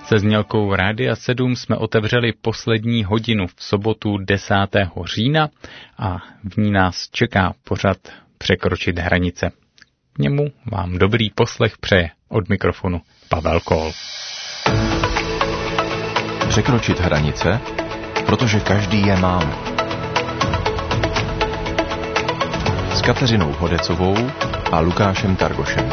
Se znělkou Rádia 7 jsme otevřeli poslední hodinu v sobotu 10. října a v ní nás čeká pořad Překročit hranice. K němu vám dobrý poslech přeje od mikrofonu Pavel Kohl. Překročit hranice, protože každý je máme. S Kateřinou Hodecovou a Lukášem Targošem.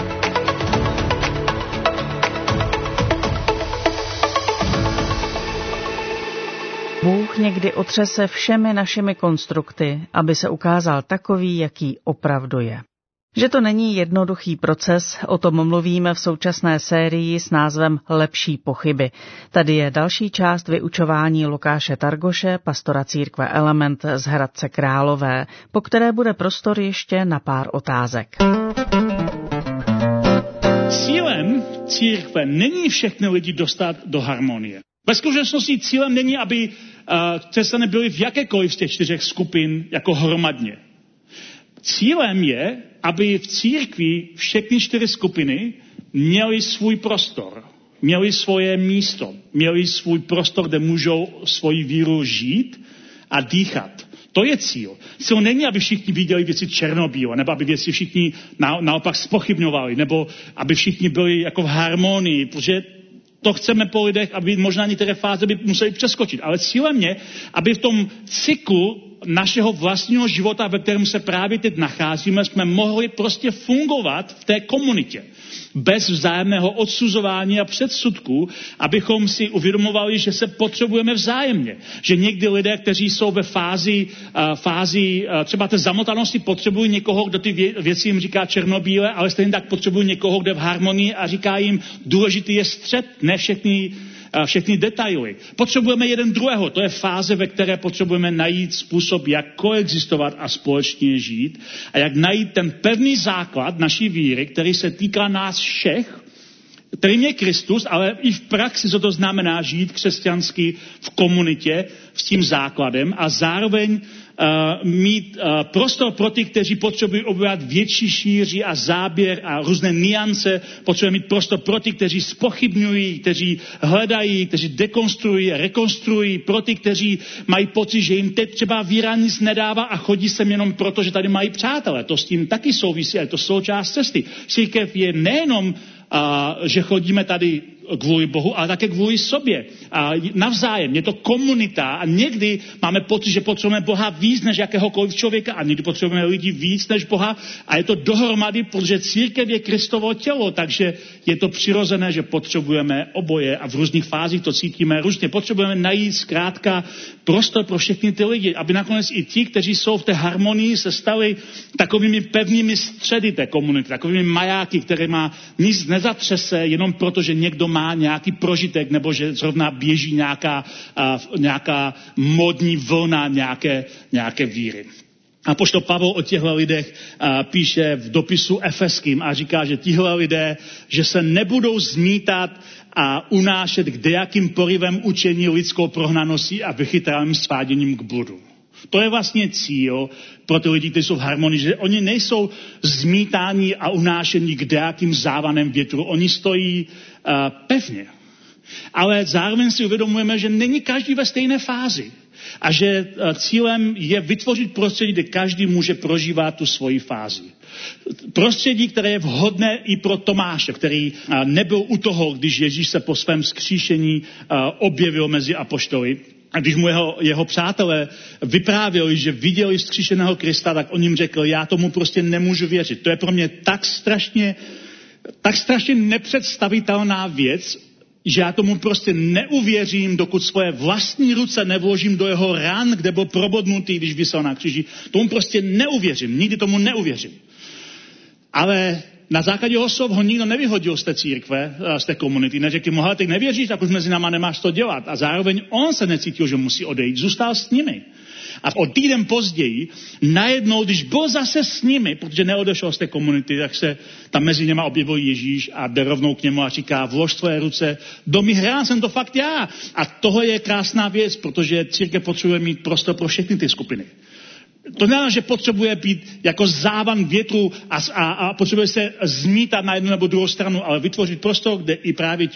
Bůh někdy otřese všemi našimi konstrukty, aby se ukázal takový, jaký opravdu je. Že to není jednoduchý proces, o tom mluvíme v současné sérii s názvem Lepší pochyby. Tady je další část vyučování Lukáše Targoše, pastora církve Element z Hradce Králové, po které bude prostor ještě na pár otázek. Cílem církve není všechny lidi dostat do harmonie. Ve skutečnosti cílem není, aby křesťané byli v jakékoliv z těch 4 skupin jako hromadně. Cílem je, aby v církvi všechny 4 skupiny měly svůj prostor, měly svoje místo, měly svůj prostor, kde můžou svoji víru žít a dýchat. To je cíl. Cíl není, aby všichni viděli věci černobíle, nebo aby věci všichni naopak zpochybňovali, nebo aby všichni byli jako v harmonii, protože to chceme po lidech, aby možná některé fáze by museli přeskočit. Ale cílem je, aby v tom cyklu našeho vlastního života, ve kterém se právě teď nacházíme, jsme mohli prostě fungovat v té komunitě. Bez vzájemného odsuzování a předsudků, abychom si uvědomovali, že se potřebujeme vzájemně. Že někdy lidé, kteří jsou ve fázi třeba té zamotanosti, potřebují někoho, kdo ty věci jim říká černobíle, ale stejně tak potřebují někoho, kdo je v harmonii a říká jim, důležitý je střed, ne všechny detaily. Potřebujeme jeden druhého. To je fáze, ve které potřebujeme najít způsob, jak koexistovat a společně žít a jak najít ten pevný základ naší víry, který se týká nás všech, kterým je Kristus, ale i v praxi, co to znamená žít křesťansky v komunitě s tím základem a zároveň mít prostor pro ty, kteří potřebují objevovat větší šíři a záběr a různé niance. Potřebujeme mít prostor pro ty, kteří zpochybňují, kteří hledají, kteří dekonstruují, rekonstruují, pro ty, kteří mají pocit, že jim teď třeba víra nic nedává a chodí sem jenom proto, že tady mají přátelé. To s tím taky souvisí, ale to součást cesty. Církev je nejenom že chodíme tady kvůli Bohu, ale také kvůli sobě. A navzájem. Je to komunita a někdy máme pocit, že potřebujeme Boha víc než jakéhokoliv člověka a někdy potřebujeme lidi víc než Boha a je to dohromady, protože církev je Kristovo tělo, takže je to přirozené, že potřebujeme oboje a v různých fázích to cítíme různě. Potřebujeme najít zkrátka prostor pro všechny ty lidi, aby nakonec i ti, kteří jsou v té harmonii, se stali takovými pevnými středy té komunity, takovými majáky, které má nic nezatřese jenom proto, že někdo má nějaký prožitek, nebo že zrovna běží nějaká modní vlna nějaké víry. Apoštol Pavel o těchto lidech píše v dopisu Efeským a říká, že tihle lidé, že se nebudou zmítat a unášet kdejakým porivem učení lidskou prohnaností a vychytralým sváděním k bludu. To je vlastně cíl pro ty lidi, kteří jsou v harmonii, že oni nejsou zmítáni a unášení kdejakým závanem větru. Oni stojí pevně. Ale zároveň si uvědomujeme, že není každý ve stejné fázi. A že cílem je vytvořit prostředí, kde každý může prožívat tu svoji fázi. Prostředí, které je vhodné i pro Tomáše, který nebyl u toho, když Ježíš se po svém vzkříšení objevil mezi apoštoly. A když mu jeho přátelé vyprávěli, že viděli vzkříšeného Krista, tak on jim řekl, já tomu prostě nemůžu věřit. To je pro mě tak strašně nepředstavitelná věc, že já tomu prostě neuvěřím, dokud svoje vlastní ruce nevložím do jeho ran, kde byl probodnutý, když visel na kříži. Tomu prostě neuvěřím, nikdy tomu neuvěřím. Ale na základě jeho slov ho nikdo nevyhodil z té církve, z té komunity. Neřekl mu, hele, ty nevěříš, tak už mezi náma nemáš to dělat. A zároveň on se necítil, že musí odejít. Zůstal s nimi. A o týden později, najednou, když byl zase s nimi, protože neodešel z té komunity, tak se tam mezi něma objevil Ježíš a jde rovnou k němu a říká, vlož tvoje ruce do mých rán, jsem to fakt já. A tohle je krásná věc, protože církev potřebuje mít prostor pro všechny ty skupiny. To znamená, že potřebuje být jako závan větru a potřebuje se zmítat na jednu nebo druhou stranu, ale vytvořit prostor, kde i právě ti